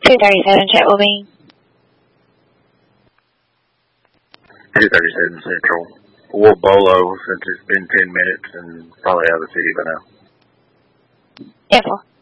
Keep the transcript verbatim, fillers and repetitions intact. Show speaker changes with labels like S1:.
S1: two thirty-seven, Chatwell-Bean.
S2: two thirty-seven Central. We'll Bolo since it's been ten minutes and probably out of the city by now.
S1: Yeah, four.